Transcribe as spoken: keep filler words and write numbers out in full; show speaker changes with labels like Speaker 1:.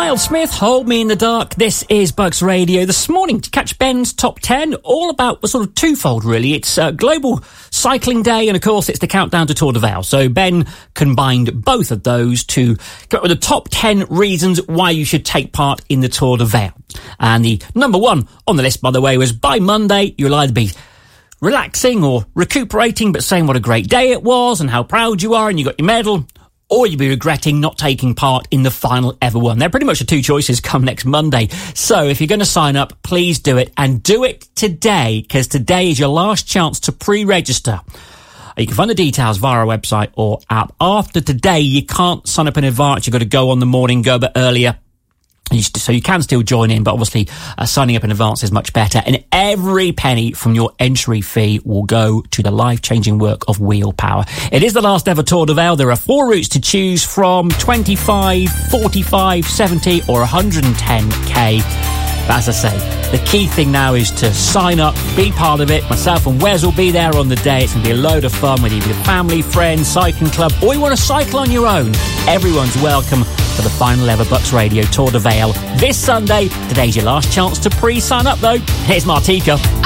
Speaker 1: Miles Smith, Hold Me in the Dark. This is Bucks Radio. This morning, to catch Ben's Top ten, all about the sort of twofold, really. It's uh, Global Cycling Day, and of course, it's the countdown to Tour de Vale. So Ben combined both of those to come up with the top ten reasons why you should take part in the Tour de Vale. And the number one on the list, by the way, was by Monday, you'll either be relaxing or recuperating, but saying what a great day it was and how proud you are and you got your medal, or you'll be regretting not taking part in the final ever one. They're pretty much the two choices come next Monday. So if you're going to sign up, please do it, and do it today, because today is your last chance to pre-register. You can find the details via our website or app. After today, you can't sign up in advance. You've got to go on the morning, go a bit earlier. So you can still join in, but obviously uh, signing up in advance is much better. And every penny from your entry fee will go to the life-changing work of Wheel Power. It is the last ever Tour de Vale. There are four routes to choose from: twenty-five, forty-five, seventy or one hundred ten K. But as I say, the key thing now is to sign up, be part of it. Myself and Wes will be there on the day. It's going to be a load of fun with either family, friends, cycling club, or you want to cycle on your own. Everyone's welcome for the final ever Bucks Radio Tour de Vale this Sunday. Today's your last chance to pre-sign up, though. Here's Martika.